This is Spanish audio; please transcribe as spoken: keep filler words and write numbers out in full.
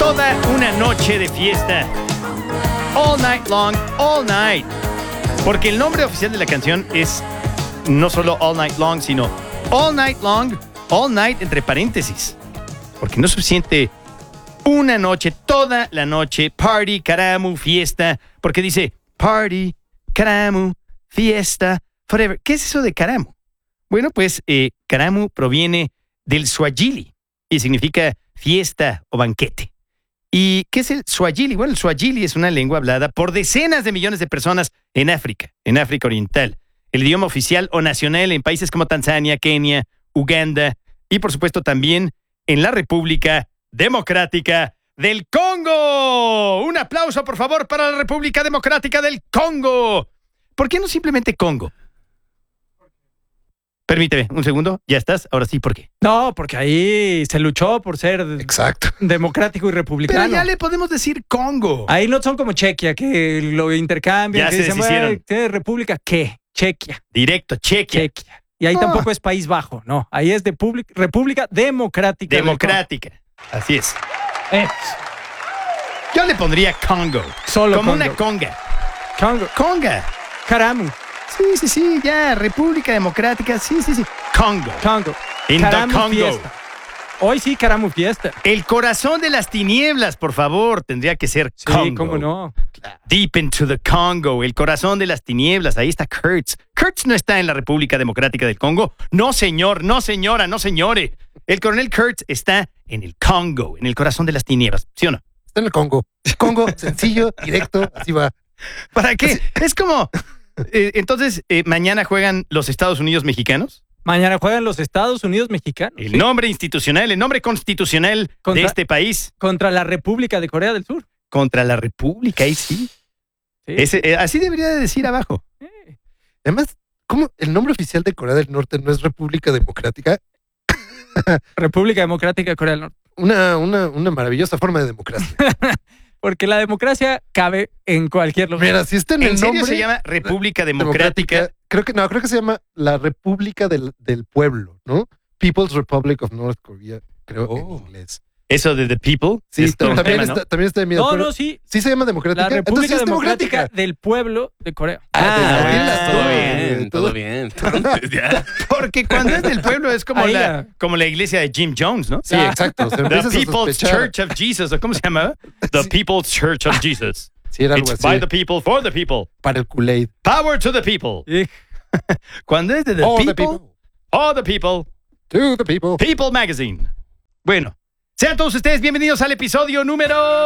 toda una noche de fiesta. All night long, all night. Porque el nombre oficial de la canción es no solo All Night Long, sino All Night Long, All Night entre paréntesis. Porque no es suficiente una noche, toda la noche, party, caramu, fiesta. Porque dice party, caramu, fiesta, forever. ¿Qué es eso de caramu? Bueno, pues eh, caramu proviene del swahili y significa fiesta o banquete. ¿Y qué es el swahili? Bueno, el swahili es una lengua hablada por decenas de millones de personas en África, en África Oriental. El idioma oficial o nacional en países como Tanzania, Kenia, Uganda y, por supuesto, también en la República Democrática del Congo. Un aplauso, por favor, para la República Democrática del Congo. ¿Por qué no simplemente Congo? Permíteme, un segundo. ¿Ya estás? Ahora sí, ¿por qué? No, porque ahí se luchó por ser Exacto. democrático y republicano. Pero ya le podemos decir Congo. Ahí no son como Chequia, que lo intercambian. Ya que se dicen, deshicieron. "Bueno, ¿república qué? Chequia. Directo, Chequia. Chequia. Y ahí Ah. tampoco es País Bajo, no. Ahí es de public- República Democrática. del Democrática. Así es. Congo. Eh, Yo le pondría Congo. Solo Como Congo. una conga. Congo. Conga. Caramu. Sí, sí, sí, ya. República Democrática. Sí, sí, sí. Congo. Congo. In the Caramu Congo. fiesta. Hoy sí, Caramu fiesta. El corazón de las tinieblas, por favor. Tendría que ser Sí, Congo. cómo no. Deep into the Congo. El corazón de las tinieblas. Ahí está Kurtz. Kurtz no está en la República Democrática del Congo. No, señor. No, señora. No, señore. El coronel Kurtz está en el Congo, en el corazón de las tinieblas. ¿Sí o no? Está en el Congo. Congo, sencillo, directo, así va. ¿Para qué? Es como... eh, entonces, eh, ¿mañana juegan los Estados Unidos mexicanos? Mañana juegan los Estados Unidos mexicanos. El ¿sí? nombre institucional, el nombre constitucional Contra- de este país Contra la República de Corea del Sur. contra la República, ahí sí. Sí. Ese, eh, así debería de decir abajo. Además, ¿cómo el nombre oficial de Corea del Norte no es República Democrática? República Democrática de Corea del Norte. Una, una, una maravillosa forma de democracia. Porque la democracia cabe en cualquier lugar. Mira, si está en, ¿En el serio nombre se llama República Democrática? Creo que no, creo que se llama la República del, del Pueblo, ¿no? People's Republic of North Korea, creo Oh. en inglés. Eso de the people. Sí, es todo un también, tema, ¿no? está, también está de miedo. No, pero no, sí. sí se llama democrática. La República Entonces, ¿sí es Democrática democrática? del Pueblo de Corea. Ah, Ah, todo todo bien. bien, todo todo- bien. Entonces, ya. Porque cuando es del pueblo es como Ahí la, la- como la iglesia de Jim Jones, ¿no? Sí, exacto. Se The empiezas a People's sospechar. Church of Jesus, ¿o cómo se llama? The Sí. People's Church of Jesus. Sí, era algo It's así. by the people, for the people. Para el Kool-Aid. Power to the people. Y- Cuando es de the All people, the people. all the people, To the people. People Magazine. Bueno, sean todos ustedes bienvenidos al episodio número...